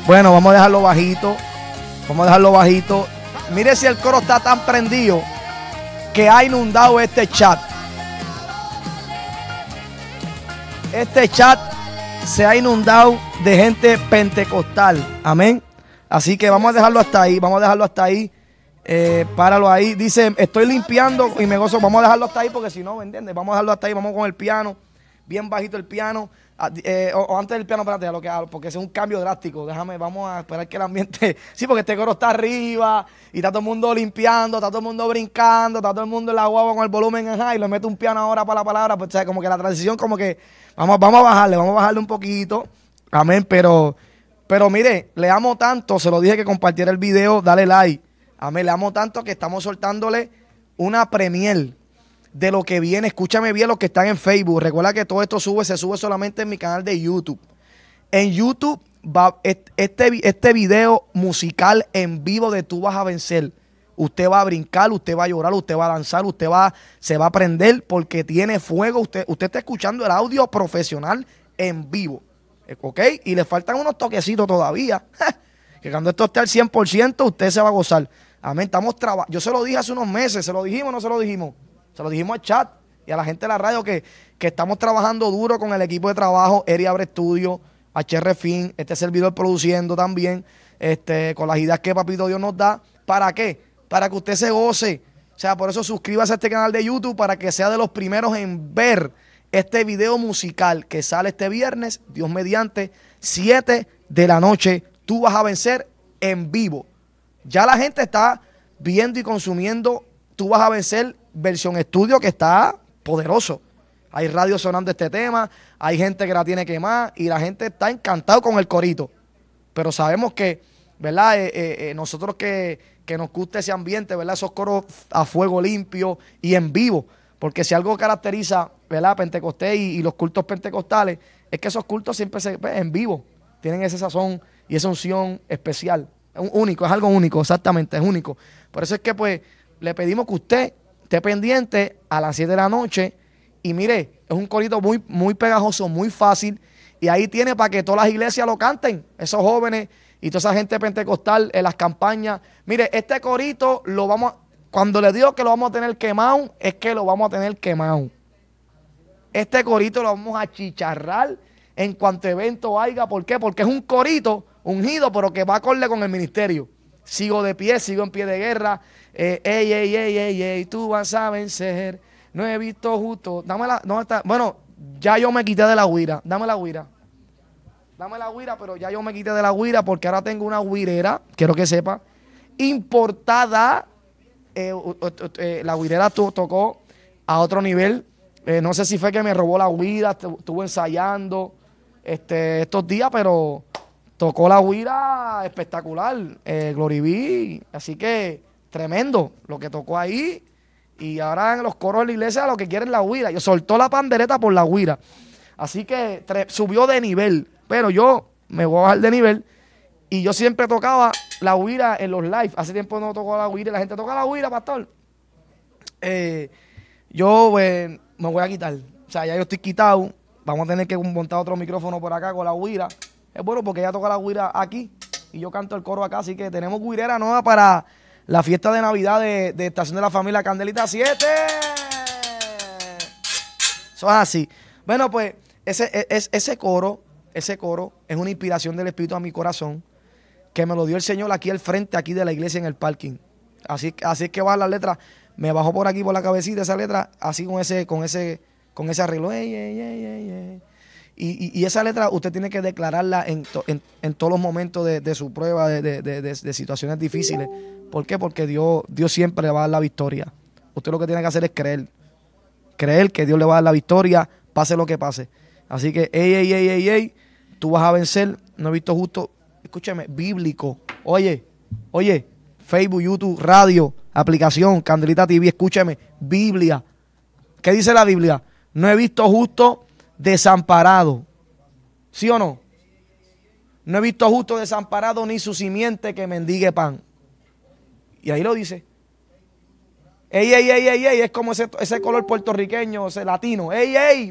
Bueno, vamos a dejarlo bajito. Vamos a dejarlo bajito. Mire si el coro está tan prendido que ha inundado este chat. Este chat se ha inundado de gente pentecostal. Amén. Así que vamos a dejarlo hasta ahí. Vamos a dejarlo hasta ahí. Páralo ahí. Dice, estoy limpiando y me gozo. Vamos a dejarlo hasta ahí porque si no, ¿me entiendes? Vamos a dejarlo hasta ahí. Vamos con el piano. Bien bajito el piano. O antes del piano, espérate, lo que hago, porque es un cambio drástico. Vamos a esperar que el ambiente. Sí, porque este coro está arriba y está todo el mundo limpiando, está todo el mundo brincando, está todo el mundo en la guagua con el volumen en high y le mete un piano ahora para la palabra. Pues, o sea, como que la transición, como que vamos a bajarle un poquito. Amén, pero mire, le amo tanto, se lo dije que compartiera el video, dale like. Amén, le amo tanto que estamos soltándole una premier de lo que viene. Escúchame bien los que están en Facebook. Recuerda que todo esto se sube solamente en mi canal de YouTube. En YouTube va este video musical en vivo de Tú Vas a Vencer. Usted va a brincar, usted va a llorar, usted va a danzar, se va a prender porque tiene fuego. Usted está escuchando el audio profesional en vivo. ¿Ok? Y le faltan unos toquecitos todavía. Que cuando esto esté al 100%, usted se va a gozar. Amén. Estamos trabajando. Yo se lo dije hace unos meses. ¿Se lo dijimos o no se lo dijimos? Se lo dijimos al chat y a la gente de la radio que estamos trabajando duro con el equipo de trabajo, Eri Abre Estudio, HR Fin, este servidor produciendo también, con las ideas que Papito Dios nos da. ¿Para qué? Para que usted se goce. O sea, por eso suscríbase a este canal de YouTube para que sea de los primeros en ver este video musical que sale este viernes, Dios mediante, 7 de la noche. Tú Vas a Vencer en vivo. Ya la gente está viendo y consumiendo Tú Vas a Vencer versión estudio que está poderoso. Hay radio sonando este tema, hay gente que la tiene quemada y la gente está encantado con el corito. Pero sabemos que, ¿verdad? Nosotros que nos gusta ese ambiente, ¿verdad? Esos coros a fuego limpio y en vivo. Porque si algo caracteriza, ¿verdad? Pentecostés y los cultos pentecostales, es que esos cultos siempre en vivo. Tienen ese sazón y esa unción especial. Único, es algo único, exactamente, es único. Por eso es que pues le pedimos que usted esté pendiente a las 7 de la noche y mire, es un corito muy, muy pegajoso, muy fácil y ahí tiene para que todas las iglesias lo canten, esos jóvenes y toda esa gente pentecostal en las campañas. Mire, este corito cuando le digo que lo vamos a tener quemado, es que lo vamos a tener quemado. Este corito lo vamos a chicharrar en cuanto evento haya. ¿Por qué? Porque es un corito ungido, pero que va acorde con el ministerio. Sigo de pie, sigo en pie de guerra. Ey, tú vas a vencer. No he visto justo. Dámela, ¿dónde está? Bueno, ya yo me quité de la guira. Dame la guira. Dame la guira, pero ya yo me quité de la guira porque ahora tengo una guirera, quiero que sepa, importada. La guirera tocó a otro nivel. No sé si fue que me robó la guira, estuvo ensayando estos días, pero tocó la guira espectacular, Glory B. Así que tremendo lo que tocó ahí. Y ahora en los coros de la iglesia lo que quieren es la guira. Yo soltó la pandereta por la guira. Así que subió de nivel. Pero yo me voy a bajar de nivel. Y yo siempre tocaba la guira en los live. Hace tiempo no tocó la guira y la gente toca la guira, pastor. Yo me voy a quitar. O sea, ya yo estoy quitado. Vamos a tener que montar otro micrófono por acá con la guira. Es bueno porque ella toca la guira aquí y yo canto el coro acá. Así que tenemos guirera nueva para la fiesta de Navidad de Estación de la Familia Candelita 7. Eso es así. Bueno, pues ese coro es una inspiración del Espíritu a mi corazón que me lo dio el Señor aquí al frente, aquí de la iglesia en el parking. Así es que va la letra. Me bajó por aquí, por la cabecita esa letra, así con ese arreglo. Y esa letra usted tiene que declararla en todos los momentos de su prueba, de situaciones difíciles. ¿Por qué? Porque Dios siempre le va a dar la victoria. Usted lo que tiene que hacer es creer que Dios le va a dar la victoria, pase lo que pase. Así que, ey, tú vas a vencer. No he visto justo, escúchame, bíblico. Oye, Facebook, YouTube, radio, aplicación, Candelita TV, escúchame, Biblia. ¿Qué dice la Biblia? No he visto justo desamparado. ¿Sí o no? No he visto justo desamparado ni su simiente que mendigue pan. Y ahí lo dice. Ey, es como ese color puertorriqueño, ese latino. Ey,